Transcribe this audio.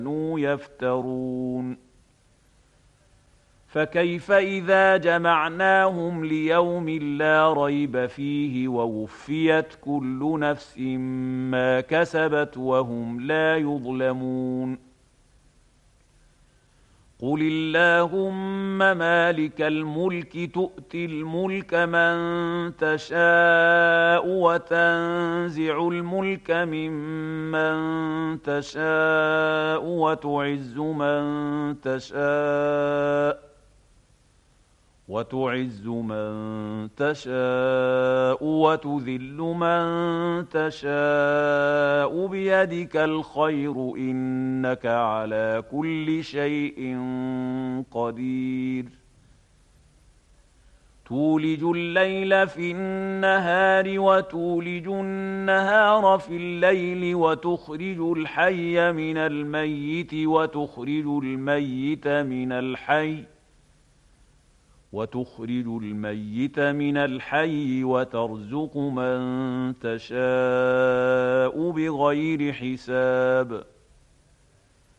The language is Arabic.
كانوا يفترون فكيف إذا جمعناهم ليوم لا ريب فيه ووفيت كل نفس ما كسبت وهم لا يظلمون قل اللهم مالك الملك تؤتي الملك من تشاء وتنزع الملك ممن تشاء وتعز من تشاء وتذل من تشاء بيدك الخير إنك على كل شيء قدير تولج الليل في النهار وتولج النهار في الليل وتخرج الحي من الميت وتخرج الميت من الحي وترزق من تشاء بغير حساب